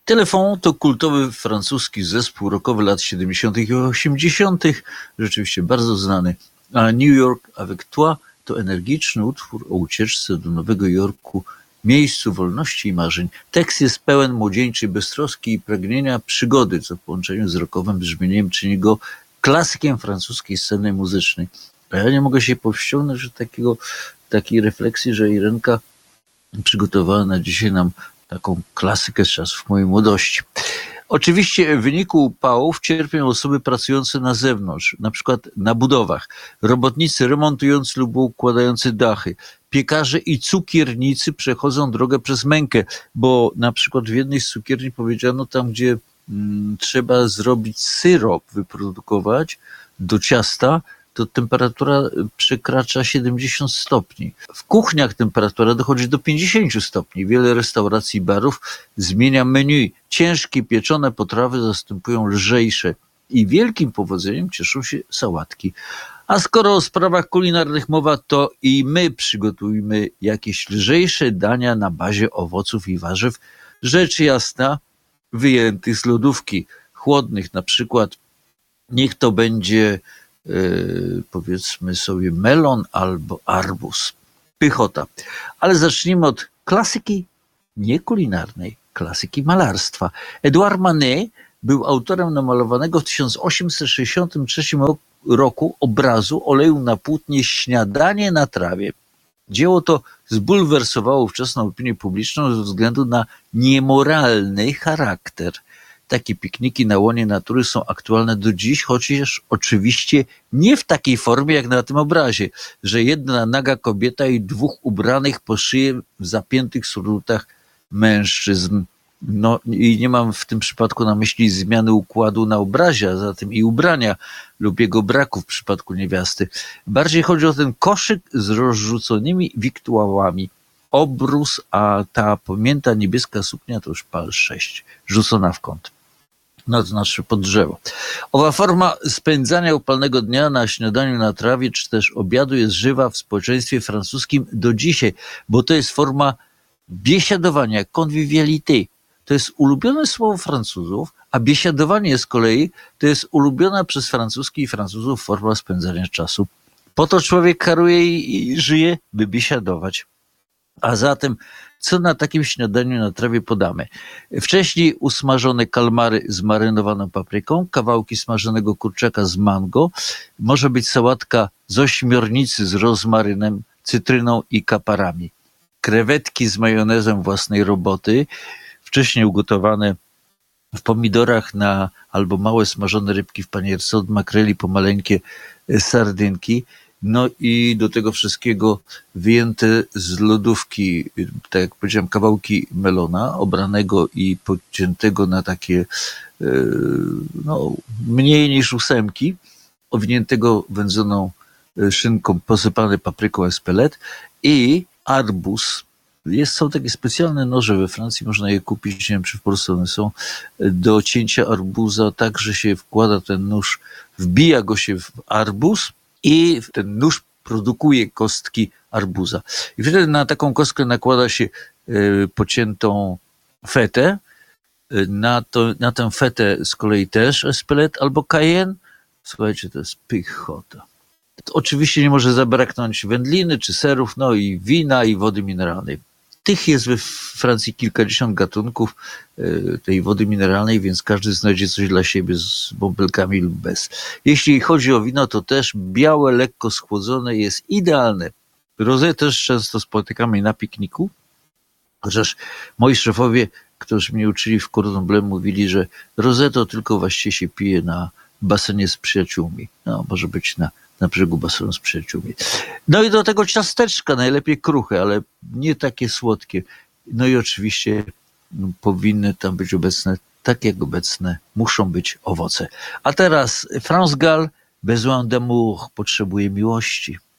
Telephone to kultowy francuski zespół rockowy lat 70. i 80., rzeczywiście bardzo znany, a New York avec toi to energiczny utwór o ucieczce do Nowego Jorku, miejscu wolności i marzeń. Tekst jest pełen młodzieńczej beztroski i pragnienia przygody, co w połączeniu z rockowym brzmieniem czyni go klasykiem francuskiej sceny muzycznej. A ja nie mogę się powściągnąć od takiej refleksji, że Irenka przygotowała na dzisiaj nam taką klasykę z czasów mojej młodości. Oczywiście w wyniku upałów cierpią osoby pracujące na zewnątrz, na przykład na budowach, robotnicy remontujący lub układający dachy, piekarze i cukiernicy przechodzą drogę przez mękę, bo na przykład w jednej z cukierni powiedziano tam, gdzie trzeba zrobić syrop, wyprodukować do ciasta, to temperatura przekracza 70 stopni. W kuchniach temperatura dochodzi do 50 stopni. Wiele restauracji i barów zmienia menu. Ciężkie, pieczone potrawy zastępują lżejsze i wielkim powodzeniem cieszą się sałatki. A skoro o sprawach kulinarnych mowa, to i my przygotujmy jakieś lżejsze dania na bazie owoców i warzyw. Rzecz jasna, wyjętych z lodówki chłodnych, na przykład niech to będzie powiedzmy sobie melon albo arbuz. Pychota. Ale zacznijmy od klasyki nie kulinarnej, klasyki malarstwa. Edouard Manet był autorem namalowanego w 1863 roku obrazu oleju na płótnie Śniadanie na trawie. Dzieło to zbulwersowało ówczesną opinię publiczną ze względu na niemoralny charakter. Takie pikniki na łonie natury są aktualne do dziś, chociaż oczywiście nie w takiej formie jak na tym obrazie, że jedna naga kobieta i dwóch ubranych po szyję w zapiętych surutach mężczyzn. No i nie mam w tym przypadku na myśli zmiany układu na obrazie, a zatem i ubrania lub jego braku w przypadku niewiasty. Bardziej chodzi o ten koszyk z rozrzuconymi wiktuałami. Obrus, a ta pamięta niebieska suknia to już pal 6, rzucona w kąt. No to znaczy pod drzewo. Owa forma spędzania upalnego dnia na śniadaniu na trawie, czy też obiadu jest żywa w społeczeństwie francuskim do dzisiaj, bo to jest forma biesiadowania, convivialité. To jest ulubione słowo Francuzów, a biesiadowanie z kolei to jest ulubiona przez francuskich i Francuzów forma spędzania czasu. Po to człowiek haruje i żyje, by biesiadować. A zatem, co na takim śniadaniu na trawie podamy? Wcześniej usmażone kalmary z marynowaną papryką, kawałki smażonego kurczaka z mango, może być sałatka z ośmiornicy z rozmarynem, cytryną i kaparami. Krewetki z majonezem własnej roboty, wcześniej ugotowane w pomidorach albo małe smażone rybki w panierce, od makreli po maleńkie sardynki. No i do tego wszystkiego wyjęte z lodówki, tak jak powiedziałem, kawałki melona obranego i podciętego na takie mniej niż 8, owiniętego wędzoną szynką, posypane papryką espelet i arbuz. Są takie specjalne noże we Francji, można je kupić, nie wiem czy w Polsce one są, do cięcia arbuza, tak że się wkłada ten nóż, wbija go się w arbuz i ten nóż produkuje kostki arbuza. I wtedy na taką kostkę nakłada się pociętą fetę, na tę fetę z kolei też espelet albo cayenne. Słuchajcie, to jest pychota. To oczywiście nie może zabraknąć wędliny czy serów, no i wina i wody mineralnej. Tych jest we Francji kilkadziesiąt gatunków tej wody mineralnej, więc każdy znajdzie coś dla siebie z bąbelkami lub bez. Jeśli chodzi o wino, to też białe, lekko schłodzone jest idealne. Rosé też często spotykamy na pikniku, chociaż moi szefowie, którzy mnie uczyli w Cordon Bleu, mówili, że rosé to tylko właściwie się pije na basenie z przyjaciółmi. No, może być na brzegu basenu z przyjaciółmi. No i do tego ciasteczka, najlepiej kruche, ale nie takie słodkie. No i oczywiście powinny tam być obecne, tak jak obecne muszą być owoce. A teraz France Gall, Besoin d'amour, potrzebuje miłości.